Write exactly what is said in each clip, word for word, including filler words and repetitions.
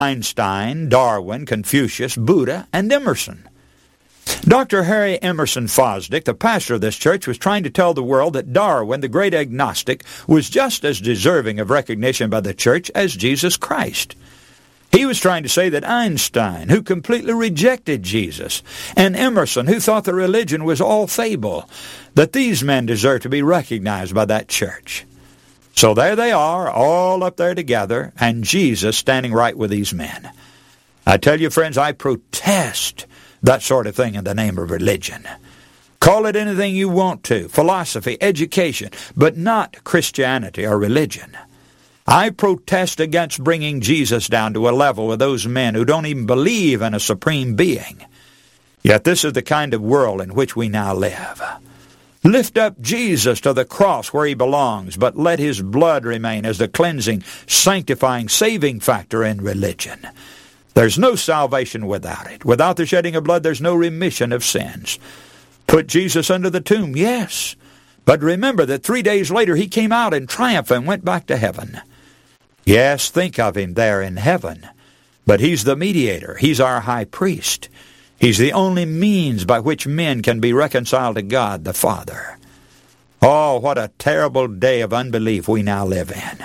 Einstein, Darwin, Confucius, Buddha, and Emerson. Doctor Harry Emerson Fosdick, the pastor of this church, was trying to tell the world that Darwin, the great agnostic, was just as deserving of recognition by the church as Jesus Christ. He was trying to say that Einstein, who completely rejected Jesus, and Emerson, who thought the religion was all fable, that these men deserve to be recognized by that church. So there they are, all up there together, and Jesus standing right with these men. I tell you, friends, I protest that sort of thing in the name of religion. Call it anything you want to, philosophy, education, but not Christianity or religion. I protest against bringing Jesus down to a level with those men who don't even believe in a supreme being. Yet this is the kind of world in which we now live. Lift up Jesus to the cross where he belongs, but let his blood remain as the cleansing, sanctifying, saving factor in religion. There's no salvation without it. Without the shedding of blood, there's no remission of sins. Put Jesus under the tomb, yes. But remember that three days later he came out in triumph and went back to heaven. Yes, think of him there in heaven. But he's the mediator. He's our high priest. He's the only means by which men can be reconciled to God the Father. Oh, what a terrible day of unbelief we now live in.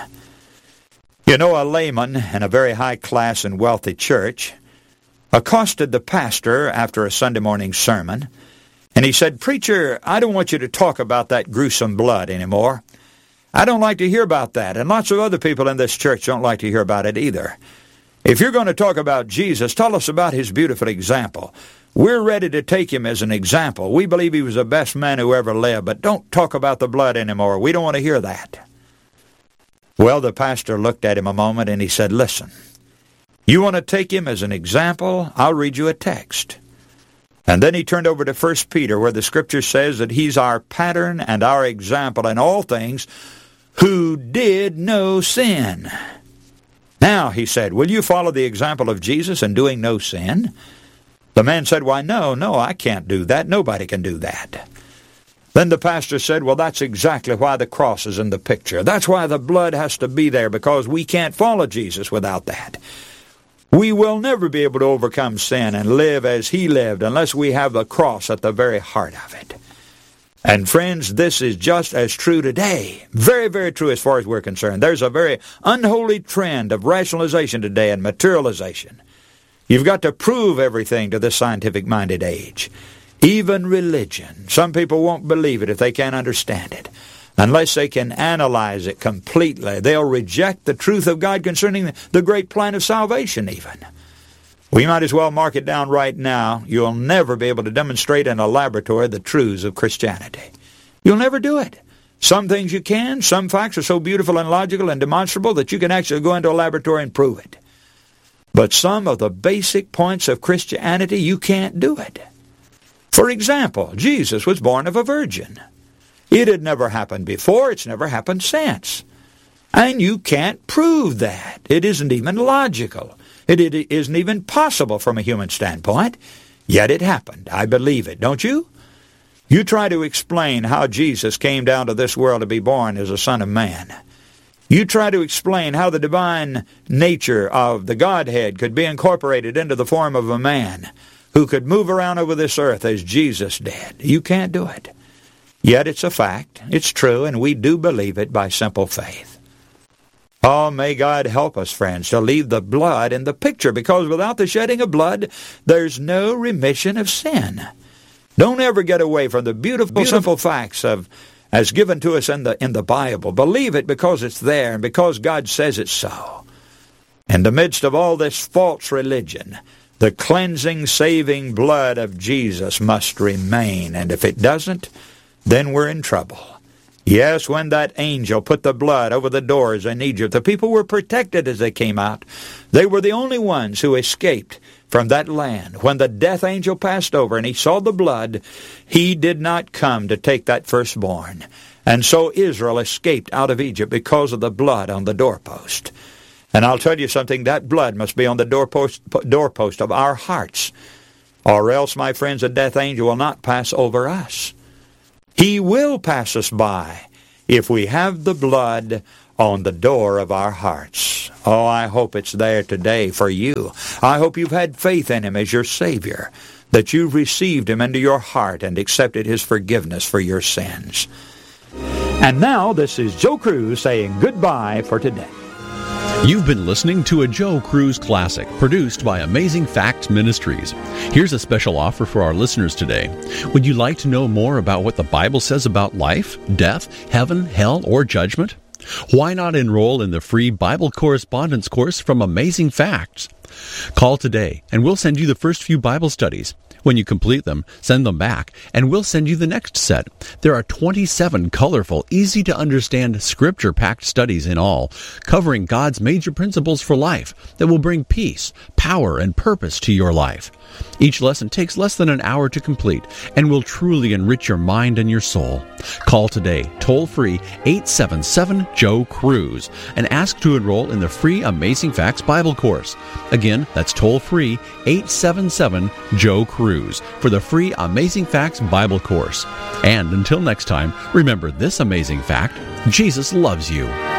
You know, a layman in a very high class and wealthy church accosted the pastor after a Sunday morning sermon, and he said, "Preacher, I don't want you to talk about that gruesome blood anymore. I don't like to hear about that, and lots of other people in this church don't like to hear about it either. If you're going to talk about Jesus, tell us about his beautiful example. We're ready to take him as an example. We believe he was the best man who ever lived, but don't talk about the blood anymore. We don't want to hear that." Well, the pastor looked at him a moment and he said, "Listen, you want to take him as an example? I'll read you a text." And then he turned over to First Peter, where the Scripture says that he's our pattern and our example in all things, who did no sin. Now, he said, will you follow the example of Jesus in doing no sin? The man said, "Why, no, no, I can't do that. Nobody can do that." Then the pastor said, "Well, that's exactly why the cross is in the picture. That's why the blood has to be there, because we can't follow Jesus without that. We will never be able to overcome sin and live as he lived unless we have the cross at the very heart of it." And friends, this is just as true today. Very, very true as far as we're concerned. There's a very unholy trend of rationalization today and materialization. You've got to prove everything to this scientific-minded age. Even religion. Some people won't believe it if they can't understand it. Unless they can analyze it completely, they'll reject the truth of God concerning the great plan of salvation even. We might as well mark it down right now. You'll never be able to demonstrate in a laboratory the truths of Christianity. You'll never do it. Some things you can. Some facts are so beautiful and logical and demonstrable that you can actually go into a laboratory and prove it. But some of the basic points of Christianity, you can't do it. For example, Jesus was born of a virgin. It had never happened before. It's never happened since. And you can't prove that. It isn't even logical. It, it isn't even possible from a human standpoint. Yet it happened. I believe it, don't you? You try to explain how Jesus came down to this world to be born as a son of man. You try to explain how the divine nature of the Godhead could be incorporated into the form of a man who could move around over this earth as Jesus did. You can't do it. Yet it's a fact. It's true, and we do believe it by simple faith. Oh, may God help us, friends, to leave the blood in the picture, because without the shedding of blood, there's no remission of sin. Don't ever get away from the beautiful, beautiful simple facts of as given to us in the in the Bible. Believe it because it's there and because God says it's so. In the midst of all this false religion, the cleansing, saving blood of Jesus must remain, and if it doesn't, then we're in trouble. Yes, when that angel put the blood over the doors in Egypt, the people were protected as they came out. They were the only ones who escaped from that land. When the death angel passed over and he saw the blood, he did not come to take that firstborn. And so Israel escaped out of Egypt because of the blood on the doorpost. And I'll tell you something, that blood must be on the doorpost, doorpost of our hearts, or else, my friends, the death angel will not pass over us. He will pass us by if we have the blood on the door of our hearts. Oh, I hope it's there today for you. I hope you've had faith in Him as your Savior, that you've received Him into your heart and accepted His forgiveness for your sins. And now, this is Joe Cruz saying goodbye for today. You've been listening to a Joe Cruz Classic, produced by Amazing Facts Ministries. Here's a special offer for our listeners today. Would you like to know more about what the Bible says about life, death, heaven, hell, or judgment? Why not enroll in the free Bible correspondence course from Amazing Facts? Call today, and we'll send you the first few Bible studies. When you complete them, send them back, and we'll send you the next set. There are twenty-seven colorful, easy-to-understand, scripture-packed studies in all, covering God's major principles for life that will bring peace, power, and purpose to your life. Each lesson takes less than an hour to complete and will truly enrich your mind and your soul. Call today, toll-free, eight seven seven, Joe Cruz, and ask to enroll in the free Amazing Facts Bible course. Again, that's toll-free, eight seven seven, Joe Cruz, for the free Amazing Facts Bible course. And until next time, remember this amazing fact: Jesus loves you.